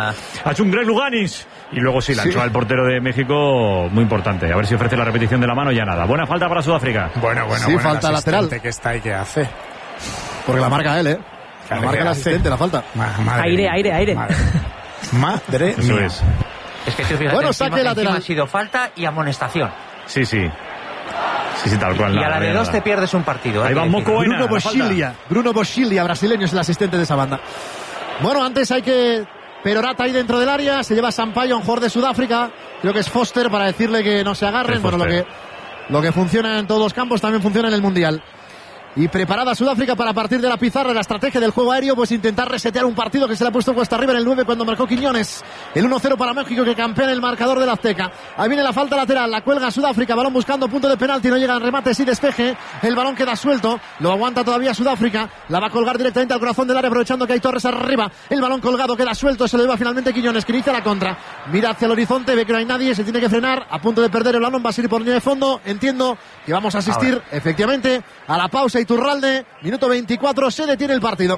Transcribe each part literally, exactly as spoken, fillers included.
a... Ha hecho un Greg Luganis. Y luego sí, la Sí. anchoa el portero de México, muy importante. A ver si ofrece la repetición de la mano, ya nada. Buena falta para Sudáfrica. Bueno, bueno, Sí, bueno, falta el lateral. asistente que está y que hace. Porque la marca él, ¿eh? Claro, la marca que el hace. asistente, la falta. Ma- madre Aire, mía. aire, aire. Madre, madre Eso mía. es. Es que tú fíjate, Bueno, encima, saque que lateral. encima ha sido falta y amonestación. Sí, sí. Sí, sí, tal cual. Y a nada, la de nada. dos te pierdes un partido. Ahí hay va que decir. Moco Buena, Bruno la falta. Boschilia. Bruno Boschilia, brasileño, es el asistente de esa banda. Bueno, antes hay que... Perorata ahí dentro del área, se lleva Sampaio, un jugador de Sudáfrica. Creo que es Foster para decirle que no se agarren. Sí, bueno, lo Foster. que, lo que funciona en todos los campos también funciona en el Mundial. Y preparada Sudáfrica para partir de la pizarra, la estrategia del juego aéreo, pues intentar resetear un partido que se le ha puesto cuesta arriba en el nueve cuando marcó Quiñones. El uno cero para México, que campea en el marcador del Azteca. Ahí viene la falta lateral, la cuelga Sudáfrica, balón buscando punto de penalti, no llega al remate, sí despeje. El balón queda suelto, lo aguanta todavía Sudáfrica, la va a colgar directamente al corazón del área, aprovechando que hay Torres arriba. El balón colgado queda suelto, se lo lleva finalmente Quiñones, que inicia la contra. Mira hacia el horizonte, ve que no hay nadie, se tiene que frenar, a punto de perder el balón, va a seguir por línea de fondo. Entiendo que vamos a asistir efectivamente a la pausa. Iturralde, minuto veinticuatro, se detiene el partido.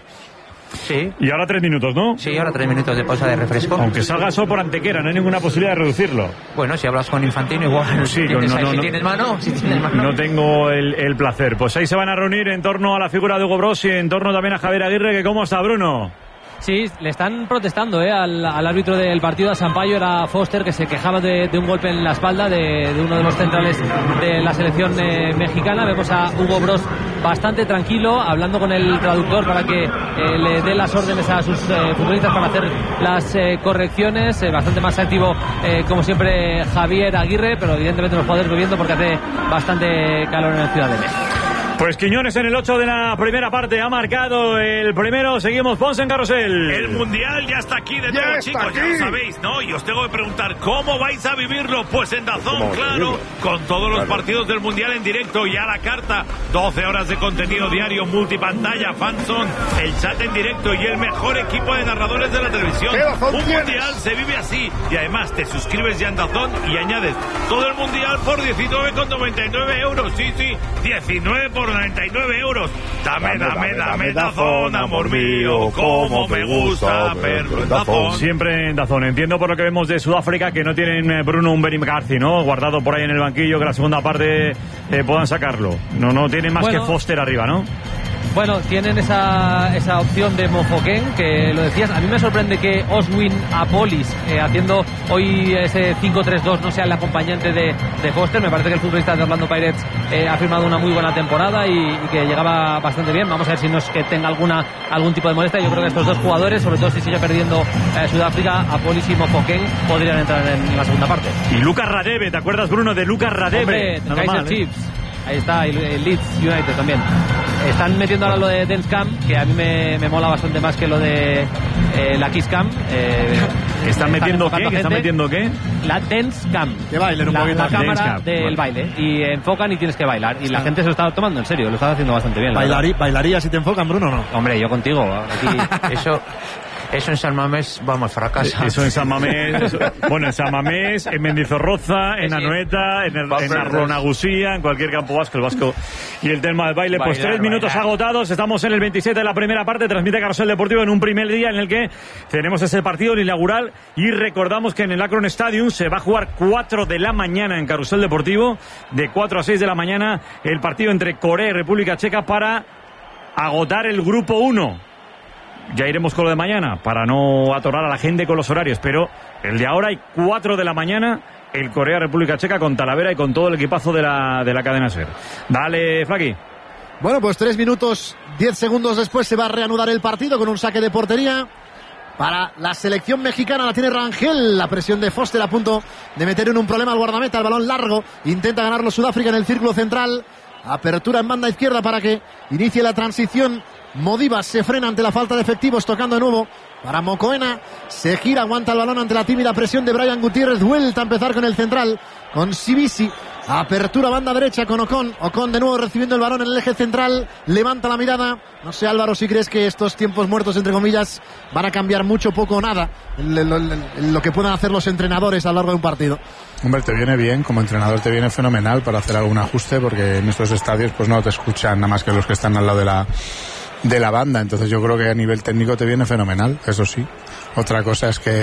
Sí, Y ahora tres minutos, ¿no? sí, ahora tres minutos de pausa de refresco. Aunque salga solo por Antequera, no hay ninguna posibilidad de reducirlo. Bueno, si hablas con Infantino igual. Sí, tienes, no, ahí, no, si no. tienes mano, si tienes mano. No tengo el, el placer. Pues ahí se van a reunir en torno a la figura de Hugo Bross y en torno también a Javier Aguirre, que cómo está, Bruno. Sí, le están protestando ¿eh? al, al árbitro del partido, a Sampaio. Era Foster, que se quejaba de, de un golpe en la espalda de, de uno de los centrales de la selección eh, mexicana. Vemos a Hugo Bross bastante tranquilo, hablando con el traductor para que eh, le dé las órdenes a sus eh, futbolistas para hacer las eh, correcciones. Eh, bastante más activo, eh, como siempre, Javier Aguirre, pero evidentemente los jugadores bebiendo porque hace bastante calor en la Ciudad de México. Pues Quiñones en el ocho de la primera parte ha marcado el primero. Seguimos, Ponce en carrusel. El Mundial ya está aquí de Ya nuevo, está chicos, aquí. ya lo sabéis, ¿no? Y os tengo que preguntar, ¿cómo vais a vivirlo? Pues en Dazón, ¿Cómo claro, vivirlo? con todos los Claro. partidos del Mundial en directo y a la carta. doce horas de contenido diario, multipantalla, fanzone, el chat en directo y el mejor equipo de narradores de la televisión. ¿Qué Dazón Un tienes? Mundial se vive así. Y además te suscribes ya en Dazón y añades todo el Mundial por diecinueve con noventa y nueve euros. Sí, sí, diecinueve por noventa y nueve euros. Dame, dame, dame, Dazón, amor mío, cómo me gusta verlo en Dazón. Siempre en Dazón. Entiendo por lo que vemos de Sudáfrica que no tienen eh, Bruno un Benny McCarthy, ¿no? Guardado por ahí en el banquillo, que la segunda parte eh, puedan sacarlo. No, no tienen más Bueno. que Foster arriba, ¿no? Bueno, tienen esa, esa opción de Mojoquén, que lo decías. A mí me sorprende que Oswin Apolis, eh, haciendo hoy ese cinco tres dos, no sea el acompañante de, de Foster. Me parece que el futbolista de Orlando Pirates eh, ha firmado una muy buena temporada y, y que llegaba bastante bien. Vamos a ver si no es que tenga alguna algún tipo de molestia. Yo creo que estos dos jugadores, sobre todo si sigue perdiendo eh, Sudáfrica, Apolis y Mojoquén, podrían entrar en la segunda parte. Y Lucas Radebe, ¿te acuerdas, Bruno, de Lucas Radebe? Hombre, Nada Kaiser mal, ¿eh? Chiefs. Ahí está, el, el Leeds United también. Están metiendo ahora lo de Dance Cam, que a mí me, me mola bastante más que lo de eh, la Kiss Cam. Eh, ¿Están metiendo qué? enfocando ¿Que están gente. metiendo qué? La Dance Cam. Que bailen un la, poquito. la Dance cámara Cam, del bueno. baile. Y enfocan y tienes que bailar. Y la Está. gente se lo está tomando en serio, lo está haciendo bastante bien. la Bailarí, ¿Bailaría si te enfocan, Bruno, o no? verdad. Hombre, yo contigo. Aquí. Eso, eso en San Mamés, vamos, fracasa. Eso en San Mamés, eso- bueno, en San Mamés, en Mendizorroza, en Sí. Anoeta, en, el, Va a en perder. Arronagusía, en cualquier campo vasco, el vasco y el tema del baile. Pues Bailar, tres minutos bailar. agotados, estamos en el veintisiete de la primera parte, transmite Carrusel Deportivo en un primer día en el que tenemos ese partido, el inaugural, y recordamos que en el Akron Stadium se va a jugar cuatro de la mañana en Carrusel Deportivo, de cuatro a seis de la mañana, el partido entre Corea y República Checa para agotar el grupo uno. Ya iremos con lo de mañana para no atorar a la gente con los horarios, pero el de ahora hay cuatro de la mañana, el Corea-República Checa con Talavera y con todo el equipazo de la, de la cadena SER. Dale, Flaqui. Bueno, pues tres minutos, diez segundos después se va a reanudar el partido con un saque de portería para la selección mexicana. La tiene Rangel, la presión de Foster a punto de meter en un problema al guardameta, el balón largo, intenta ganarlo Sudáfrica en el círculo central, apertura en banda izquierda para que inicie la transición. Modivas se frena ante la falta de efectivos, tocando de nuevo para Mocoena, se gira, aguanta el balón ante la tímida presión de Brian Gutiérrez, vuelta a empezar con el central, con Sibisi, apertura banda derecha con Ocon, Ocon de nuevo recibiendo el balón en el eje central, levanta la mirada. No sé, Álvaro, si crees que estos tiempos muertos, entre comillas, van a cambiar mucho, poco o nada en lo, en lo que puedan hacer los entrenadores a lo largo de un partido. Hombre, te viene bien, como entrenador te viene fenomenal para hacer algún ajuste, porque en estos estadios pues no te escuchan nada más que los que están al lado de la de la banda, entonces yo creo que a nivel técnico te viene fenomenal, eso sí. Otra cosa es que